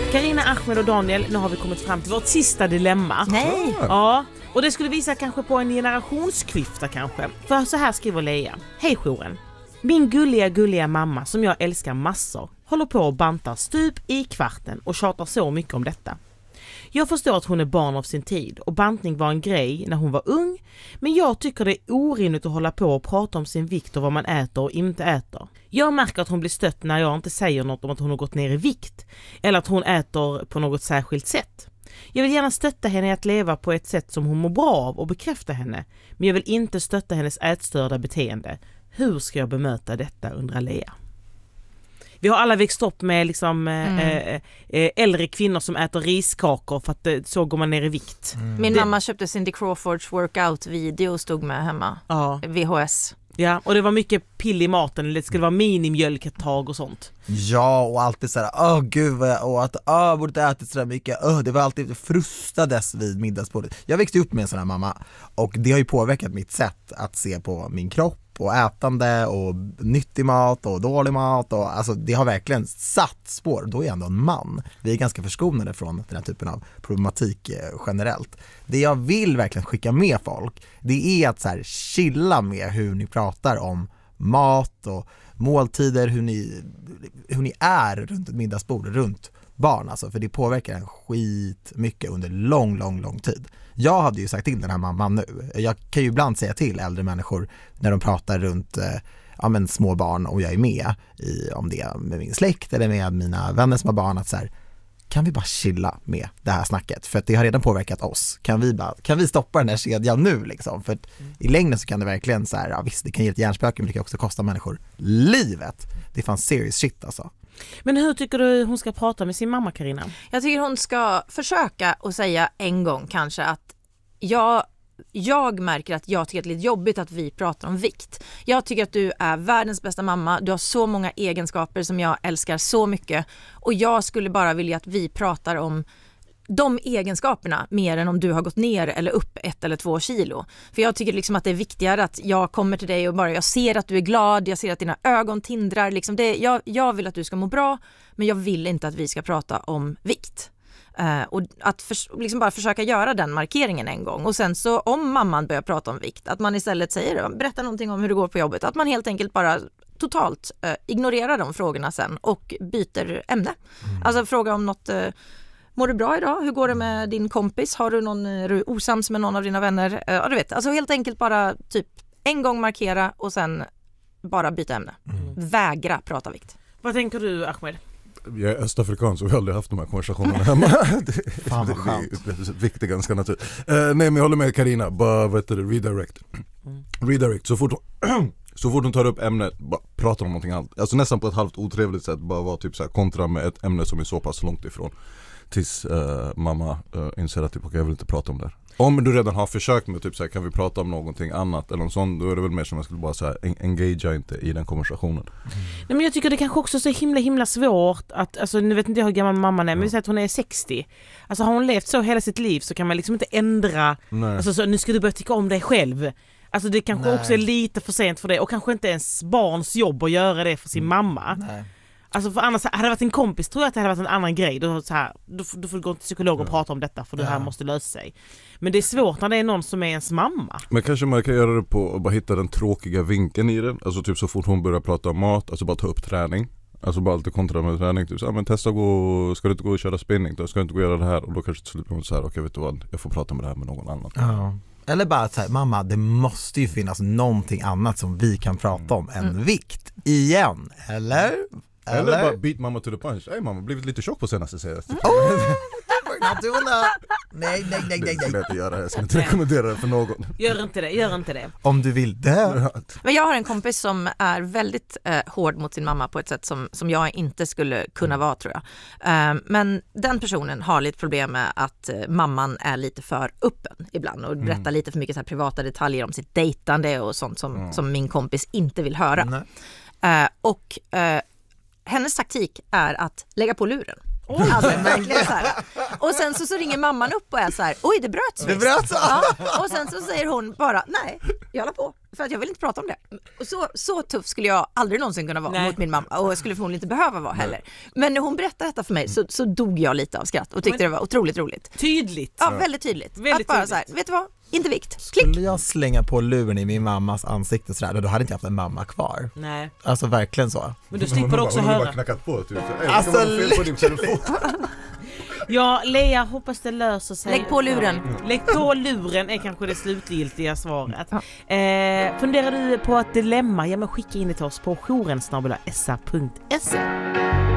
Carina, Ahmed och Daniel, nu har vi kommit fram till vårt sista dilemma. Nej. Ja, och det skulle visa kanske på en generationsklyfta kanske. För så här skriver Leia. Hej jouren. Min gulliga mamma som jag älskar massor håller på och bantar stup i kvarten och tjatar så mycket om detta. Jag förstår att hon är barn av sin tid och bantning var en grej när hon var ung, men jag tycker det är orimligt att hålla på och prata om sin vikt och vad man äter och inte äter. Jag märker att hon blir stött när jag inte säger något om att hon har gått ner i vikt eller att hon äter på något särskilt sätt. Jag vill gärna stötta henne i att leva på ett sätt som hon mår bra av och bekräfta henne, men jag vill inte stötta hennes ätstörda beteende. Hur ska jag bemöta detta, undrar Lea. Vi har alla växt upp med liksom, äldre kvinnor som äter riskakor för att så går man ner i vikt. Min mamma köpte Cindy Crawfords workout-video och stod med hemma. Ja. VHS. Ja, och det var mycket pill i maten. Det skulle vara minimjölk ett tag och sånt. Ja, och alltid såhär, gud vad jag åt, borde ätit sådär mycket. Det var alltid frustades vid middagsbordet. Jag växte upp med en sån här mamma och det har ju påverkat mitt sätt att se på min kropp och ätande och nyttig mat och dålig mat och alltså det har verkligen satt spår. Då är jag ändå en man. Vi är ganska förskonade från den här typen av problematik generellt. Det jag vill verkligen skicka med folk, det är att så här chilla med hur ni pratar om mat och måltider, hur ni är runt ett middagsbord, runt barn alltså, för det påverkar en skit mycket under lång tid. Jag hade ju sagt till den här mamman nu. Jag kan ju ibland säga till äldre människor när de pratar runt små barn och jag är med om det med min släkt eller med mina vänner som har barn, att så här, kan vi bara chilla med det här snacket för att det har redan påverkat oss. Kan vi stoppa den här kedjan nu liksom, för att i längden så kan det verkligen så här, visst det kan ge ett hjärnspöke men det kan också kosta människor livet. Det är fan serious shit alltså. Men hur tycker du hon ska prata med sin mamma, Carina? Jag tycker hon ska försöka att säga en gång kanske att jag märker att jag tycker att det är lite jobbigt att vi pratar om vikt. Jag tycker att du är världens bästa mamma. Du har så många egenskaper som jag älskar så mycket. Och jag skulle bara vilja att vi pratar om de egenskaperna mer än om du har gått ner eller upp 1 eller 2 kilo. För jag tycker liksom att det är viktigare att jag kommer till dig och bara jag ser att du är glad, jag ser att dina ögon tindrar. Liksom jag vill att du ska må bra, men jag vill inte att vi ska prata om vikt. Och att liksom bara försöka göra den markeringen en gång. Och sen så om mamman börjar prata om vikt, att man istället säger, berätta någonting om hur det går på jobbet. Att man helt enkelt bara totalt ignorerar de frågorna sen och byter ämne. Alltså fråga om något... Mår du bra idag? Hur går det med din kompis? Är du osams med någon av dina vänner? Ja, du vet. Alltså helt enkelt bara typ en gång markera och sen bara byta ämne. Vägra prata vikt. Vad tänker du, Ahmed? Jag är östafrikan så vi har aldrig haft de här konversationerna hemma. Fan vad skönt. Det är viktigt ganska naturligt. Nej, men jag håller med Carina. Bara redirect. Redirect. Så fort hon tar upp ämnet, bara pratar om någonting annat. Alltså nästan på ett halvt otrevligt sätt. Bara vara typ så här kontra med ett ämne som är så pass långt ifrån. Tills mamma inser att typ, jag vill inte prata om det här. Om du redan har försökt med typ så här, kan vi prata om någonting annat eller något sånt, då är det väl mer som jag skulle bara säga engagea inte i den konversationen. Nej, men jag tycker det kanske också är så himla svårt att, alltså nu vet inte jag hur gammal mamman är, men vi säger att hon är 60. Alltså har hon levt så hela sitt liv så kan man liksom inte ändra, alltså så, nu ska du börja tycka om dig själv. Alltså det kanske också är lite för sent för det och kanske inte ens barns jobb att göra det för sin mamma. Nej. Alltså för annars hade det varit en kompis, tror jag att det hade varit en annan grej. Då får du gå till psykolog och prata om detta för det här måste lösa sig. Men det är svårt när det är någon som är ens mamma. Men kanske man kan göra det på att bara hitta den tråkiga vinkeln i det. Alltså typ så fort hon börjar prata om mat, alltså bara ta upp träning. Alltså bara alltid kontra med träning. Typ så men testa ska du inte gå och köra spinning då? Ska du inte gå och göra det här? Och då kanske till slut hon säger okej, vet du vad? Jag får prata med det här med någon annan. Ja. Eller bara att säga, mamma, det måste ju finnas någonting annat som vi kan prata om än vikt. Igen, eller? Eller bara beat mamma to the punch. Hej mamma, blivit lite tjock på senaste serien. Nej. Jag ska inte rekommendera det för någon. Gör inte det. Om du vill det. Men jag har en kompis som är väldigt hård mot sin mamma på ett sätt som jag inte skulle kunna vara, tror jag. Men den personen har lite problem med att mamman är lite för öppen ibland och berättar lite för mycket så här privata detaljer om sitt dejtande och sånt som min kompis inte vill höra. Hennes taktik är att lägga på luren. Alltså verkligen så här. Och sen så ringer mamman upp och är så här, oj det bröts. Det bröts. Ja. Och sen så säger hon bara, nej, jag la på. För att jag vill inte prata om det. Och så tuff skulle jag aldrig någonsin kunna vara mot min mamma. Och jag skulle förmodligen inte behöva vara heller. Men när hon berättade detta för mig så dog jag lite av skratt och tyckte det var otroligt roligt. Tydligt. Ja, väldigt tydligt. Väldigt att bara tydligt. så här, vet du vad? Inte vikt. Klick. Skulle jag slänga på luren i min mammas ansikte sådär, då hade inte jag haft en mamma kvar. Nej. Alltså verkligen så. Men du slipper också hon har bara höra. knackat på typ. Alltså, fel på din telefon. Ja, Lea, hoppas det löser sig. Lägg på luren. Lägg på luren är kanske det slutgiltiga svaret. Funderar du på ett dilemma? Ja, men skicka in det till oss på jouren@sa.se.